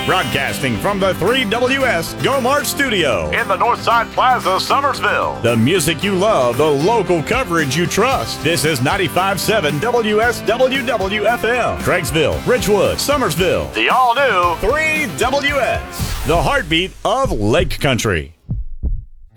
Broadcasting from the 3WS GoMart Studio in the Northside Plaza, Summersville. The music you love, the local coverage you trust. This is 95.7 WSWW-FM. Craigsville, Ridgewood, Summersville. The all-new 3WS. The heartbeat of Lake Country.